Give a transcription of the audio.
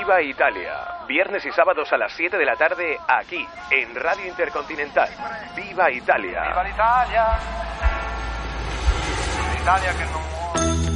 Viva Italia. Viernes y sábados a las 7 de la tarde, aquí, en Radio Intercontinental. Viva Italia. Viva l'Italia. L'Italia che non